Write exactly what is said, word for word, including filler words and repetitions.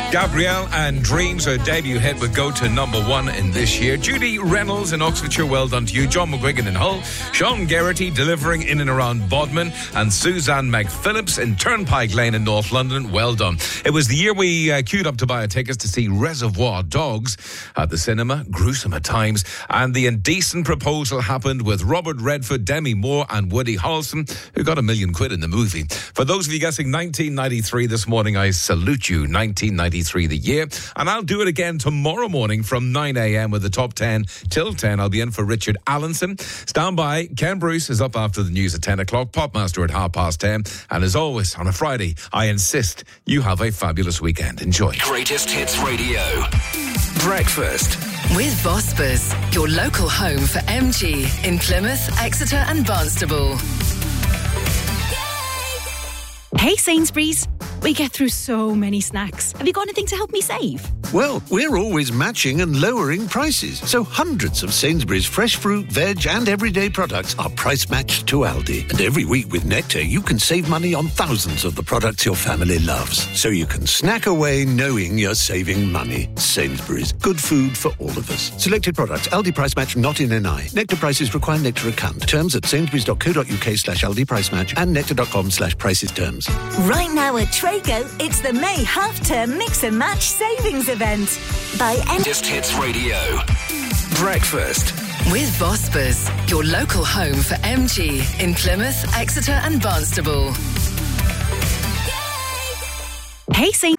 Gabrielle and Dreams, her debut hit, would go to number one in this year. Judy Reynolds in Oxfordshire, well done to you. John McGuigan in Hull. Sean Geraghty delivering in and around Bodmin. And Suzanne McPhillips in Turnpike Lane in North London, well done. It was the year we uh, queued up to buy tickets to see Reservoir Dogs at the cinema. Gruesome at times. And the indecent proposal happened with Robert Redford, Demi Moore and Woody Harrelson, who got a million quid in the movie. For those of you guessing nineteen ninety-three this morning, I salute you. nineteen ninety-three the year. And I'll do it again tomorrow morning from nine a.m. with the top ten till ten. I'll be in for Richard Allenson. Stand by. Ken Bruce is up after the news at ten o'clock. Popmaster at half past ten. And as always, on a Friday, I insist you have a fabulous weekend. Enjoy. Greatest Hits Radio. Breakfast. With Vosper's, your local home for M G in Plymouth, Exeter and Barnstaple. Hey Sainsbury's, we get through so many snacks. Have you got anything to help me save? Well, we're always matching and lowering prices, so hundreds of Sainsbury's fresh fruit, veg and everyday products are price matched to Aldi. And every week with Nectar, you can save money on thousands of the products your family loves. So you can snack away knowing you're saving money. Sainsbury's, good food for all of us. Selected products, Aldi price match not in N I. Nectar prices require Nectar account. Terms at sainsbury's.co.uk slash Aldi price match and nectar.com slash prices terms. Right now at Traco, it's the May half-term mix and match savings event. By M- Greatest Hits Radio. Breakfast. With Vosper's, your local home for M G in Plymouth, Exeter and Barnstaple. Hey Saints.